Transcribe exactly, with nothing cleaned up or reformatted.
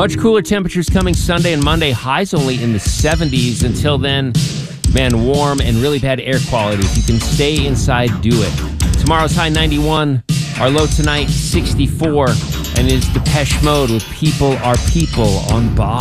Much cooler temperatures coming Sunday and Monday. Highs only in the seventies. Until then, man, warm and really bad air quality. If you can stay inside, do it. Tomorrow's high ninety-one. Our low tonight, sixty-four. And it is Depeche Mode with People Are People on Bob.